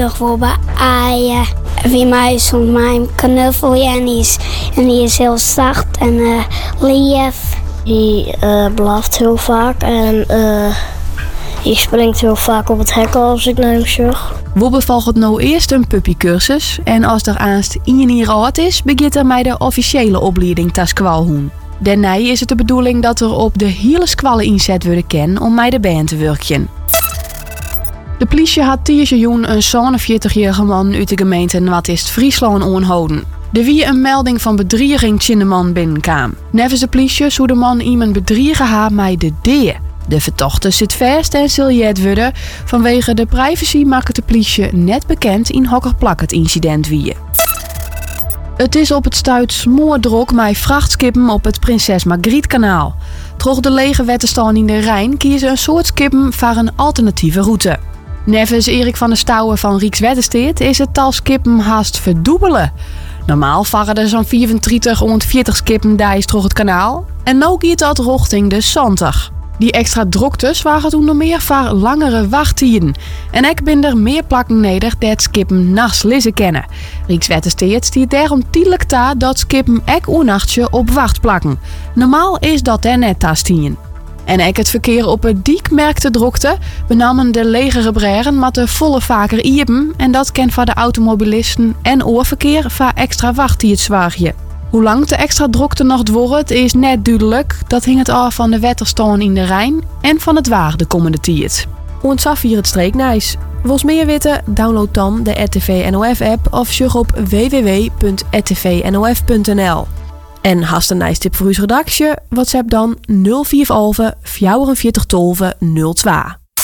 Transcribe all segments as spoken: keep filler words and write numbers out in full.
Nog wel bij aaien. Wie mij soms mijn knuffel en die is, en die is heel zacht en uh, lief. Die uh, blaft heel vaak en uh, die springt heel vaak op het hek als ik naar hem zeg. We bevolgt nou eerst een puppycursus en als er aanst één jaar oud is, begint er met de officiële opleiding tas kwalhoen. Daarna is het de bedoeling dat er op de hele squallen inzet worden ken om bij de band te werken. De politie had tien juni een zevenenveertigjarige man uit de gemeente Noord-Friesland aangehouden. Er wie een melding van bedrieging tjin de man binnenkwam. Nevens de politie zou de man iemand bedriegen had met de deer. De verdachte zit vast en zal jet worden. Vanwege de privacy maakt de politie net bekend in hokkerplak het incident wie. Het is op het stuit smoordrok met vrachtskippen op het Prinses Margriet kanaal. Troch de lege wettenstaan in de Rijn kiezen een soort skippen voor een alternatieve route. Nevens Erik van der Stouwen van Rijkswaterstaat is het tal skippen haast verdubbelen. Normaal varen er zo'n vierentwintig tot veertig skippen dijs door het kanaal. En nu gaat dat richting de zestig. Die extra droktes waren toen nog meer voor langere wachttijden. En ik ben er meer plakken neder dat skippen nachts lissen kennen. Rijkswaterstaat stiert daarom tijdelijk ta dat skippen ek oernachtje op wachtplakken. Normaal is dat er net tastien. En ik het verkeer op het diek merkte drokte, benamen de legere breren met de volle vaker iepen en dat kent voor de automobilisten en oorverkeer voor extra wachttijd. Hoe lang de extra drokte nog wordt is net duidelijk. Dat hing het af van de wetterstaan in de Rijn en van het waar de komende tijd. Ontzag hier het streeknijs. Wils meer weten? Download dan de R T V N O F app of surg op w w w punt r t v n o f punt n l. En hast een nijstip voor uw redactie? WhatsApp dan nul vier elf vierenveertig twaalf nul twee.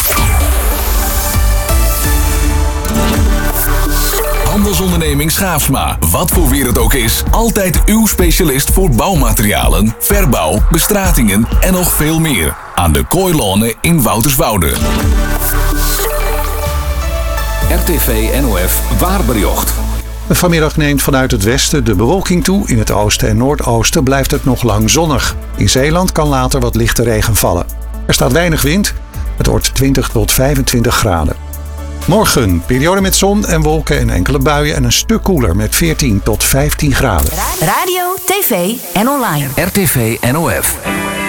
Handelsonderneming Schaafsma. Wat voor weer het ook is, altijd uw specialist voor bouwmaterialen, verbouw, bestratingen en nog veel meer. Aan de Kooilonen in Wouterswoude. R T V N O F Waarbericht. Vanmiddag neemt vanuit het westen de bewolking toe. In het oosten en noordoosten blijft het nog lang zonnig. In Zeeland kan later wat lichte regen vallen. Er staat weinig wind. Het wordt twintig tot vijfentwintig graden. Morgen periode met zon en wolken en enkele buien en een stuk koeler met veertien tot vijftien graden. Radio, tv en online. R T V N O F.